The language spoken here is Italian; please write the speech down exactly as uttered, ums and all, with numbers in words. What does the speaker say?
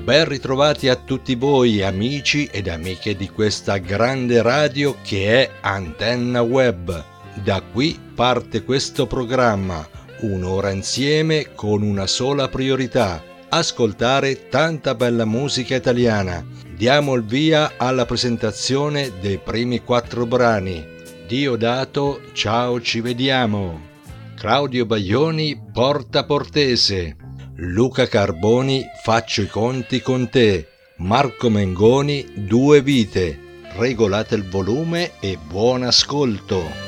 Ben ritrovati a tutti voi amici ed amiche di questa grande radio che è Antenna Web. Da qui parte questo programma, un'ora insieme con una sola priorità: ascoltare tanta bella musica italiana. Diamo il via alla presentazione dei primi quattro brani. Diodato, ciao ci vediamo. Claudio Baglioni, Porta Portese. Luca Carboni, Faccio i conti con te. Marco Mengoni, Due vite. Regolate il volume e buon ascolto.